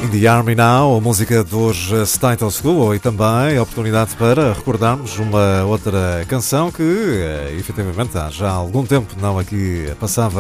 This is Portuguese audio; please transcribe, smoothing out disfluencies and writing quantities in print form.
In the Army Now, a música dos Status Quo, e também a oportunidade para recordarmos uma outra canção que, efetivamente, há já algum tempo não aqui passava